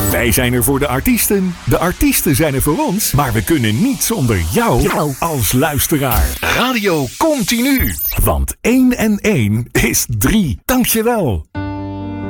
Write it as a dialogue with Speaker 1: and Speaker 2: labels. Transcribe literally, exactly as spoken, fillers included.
Speaker 1: Wij zijn er voor de artiesten, de artiesten zijn er voor ons, maar we kunnen niet zonder jou, jou. als luisteraar. Radio Continu, want één en één is drie. Dankjewel.